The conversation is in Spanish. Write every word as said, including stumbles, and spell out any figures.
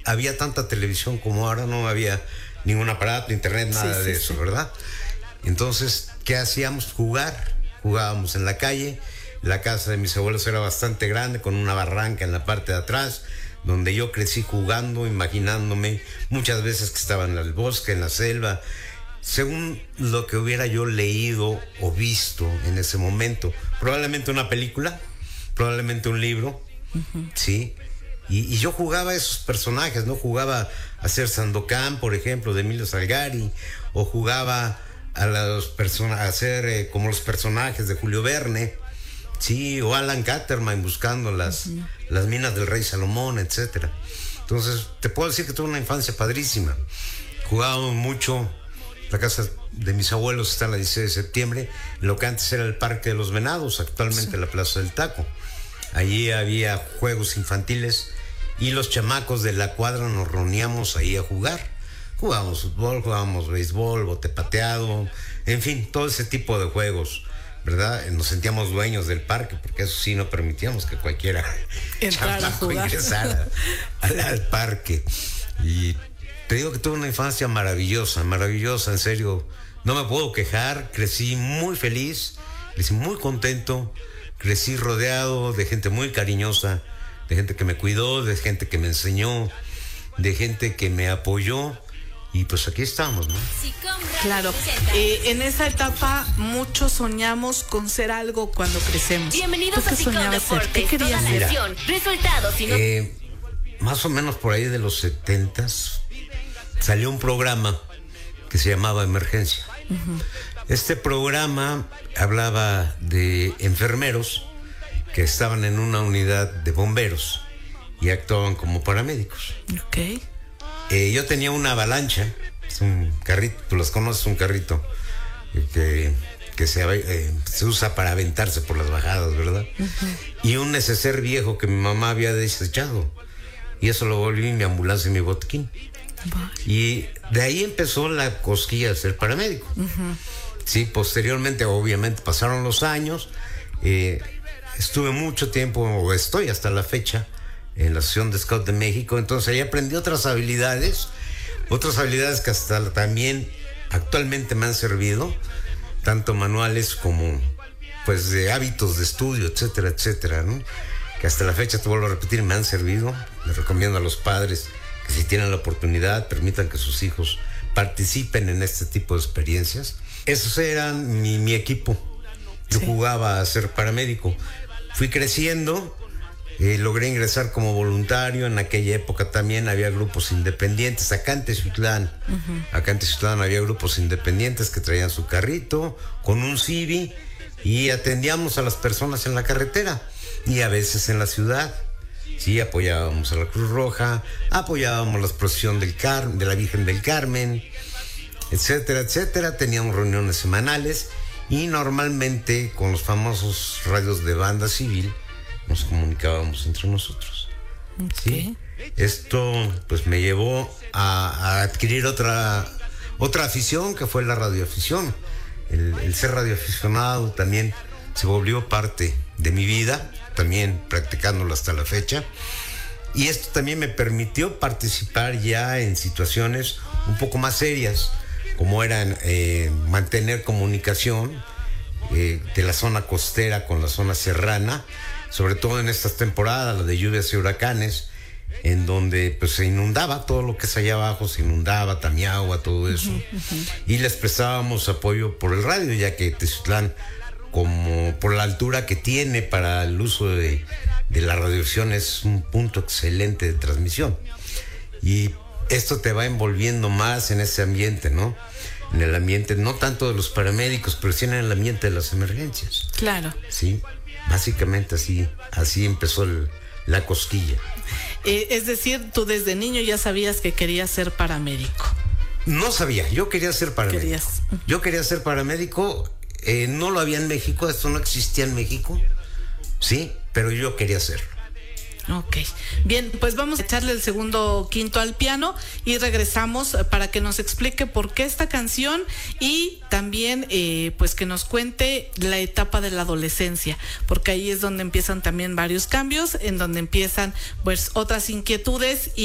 había tanta televisión como ahora, no había ningún aparato, internet, nada sí, de sí, eso, sí. ¿verdad? Entonces, ¿qué hacíamos? Jugar. Jugábamos en la calle. La casa de mis abuelos era bastante grande, con una barranca en la parte de atrás, donde yo crecí jugando, imaginándome muchas veces que estaba en el bosque, en la selva, según lo que hubiera yo leído o visto en ese momento. Probablemente una película, probablemente un libro, uh-huh. ¿sí? Y, y yo jugaba a esos personajes, ¿no? Jugaba a ser Sandokan, por ejemplo, de Emilio Salgari, o jugaba a, los person- a ser eh, como los personajes de Julio Verne, sí, o Alan Quatermain buscando las, uh-huh. las minas del rey Salomón, etcétera. Entonces, te puedo decir que tuve una infancia padrísima. Jugábamos mucho. La casa de mis abuelos está en la dieciséis de septiembre, lo que antes era el Parque de los Venados, actualmente sí. la Plaza del Taco. Allí había juegos infantiles y los chamacos de la cuadra nos reuníamos ahí a jugar. Jugábamos fútbol, jugábamos béisbol, bote pateado, en fin, todo ese tipo de juegos, ¿verdad? Nos sentíamos dueños del parque, porque eso sí, no permitíamos que cualquiera chamaco ingresara al, al parque. Y te digo que tuve una infancia maravillosa, maravillosa, en serio. No me puedo quejar, crecí muy feliz, crecí muy contento, crecí rodeado de gente muy cariñosa, de gente que me cuidó, de gente que me enseñó, de gente que me apoyó. Y pues aquí estamos, ¿no? Claro, eh, en esa etapa muchos soñamos con ser algo cuando crecemos. Bienvenidos a Sicom Deportes. ¿Qué querías ser? Mira, resultados y no... eh, más o menos por ahí de los setentas salió un programa que se llamaba Emergencia. Uh-huh. Este programa hablaba de enfermeros que estaban en una unidad de bomberos y actuaban como paramédicos. Ok. Eh, yo tenía una avalancha, es un carrito, tú los conoces, un carrito eh, que, que se, eh, se usa para aventarse por las bajadas, ¿verdad? Uh-huh. Y un neceser viejo que mi mamá había desechado, y eso lo volví mi ambulancia y mi botiquín. Uh-huh. Y de ahí empezó la cosquilla de ser paramédico. Uh-huh. Sí, posteriormente, obviamente, pasaron los años, eh, estuve mucho tiempo, o estoy hasta la fecha, en la Asociación de Scout de México. Entonces ahí aprendí otras habilidades, otras habilidades que hasta también actualmente me han servido, tanto manuales como pues de hábitos de estudio, etcétera, etcétera, ¿no? Que hasta la fecha, te vuelvo a repetir, me han servido. Les recomiendo a los padres que si tienen la oportunidad, permitan que sus hijos participen en este tipo de experiencias. Esos eran mi, mi equipo. Yo sí. jugaba a ser paramédico. Fui creciendo. Eh, logré ingresar como voluntario. En aquella época también había grupos independientes. Acá en Teciutlán, uh-huh. acá en Teciutlán había grupos independientes que traían su carrito con un C I V I y atendíamos a las personas en la carretera y a veces en la ciudad. Sí, apoyábamos a la Cruz Roja, apoyábamos la procesión del Car- de la Virgen del Carmen, etcétera, etcétera. Teníamos reuniones semanales y normalmente con los famosos radios de banda civil nos comunicábamos entre nosotros. Okay. ¿Sí? Esto pues me llevó a, a adquirir otra otra afición, que fue la radioafición. El, el ser radioaficionado también se volvió parte de mi vida, también practicándolo hasta la fecha. Y esto también me permitió participar ya en situaciones un poco más serias, como eran eh, mantener comunicación eh, de la zona costera con la zona serrana, sobre todo en estas temporadas, la de lluvias y huracanes, en donde pues se inundaba todo lo que es allá abajo, se inundaba Tamiahua, todo eso. Uh-huh, uh-huh. Y les prestábamos apoyo por el radio, ya que Teciutlán, como por la altura que tiene para el uso de, de la radiodifusión, es un punto excelente de transmisión. Y esto te va envolviendo más en ese ambiente, ¿no? En el ambiente, no tanto de los paramédicos, pero sí en el ambiente de las emergencias. Claro. Sí. Básicamente así, así empezó el, la cosquilla. Eh, es decir, tú desde niño ya sabías que querías ser paramédico. No sabía, yo quería ser paramédico. Querías. Yo quería ser paramédico, eh, no lo había en México, esto no existía en México, sí, pero yo quería serlo. Ok, bien, pues vamos a echarle el segundo quinto al piano y regresamos para que nos explique por qué esta canción y también eh, pues que nos cuente la etapa de la adolescencia, porque ahí es donde empiezan también varios cambios, en donde empiezan pues otras inquietudes y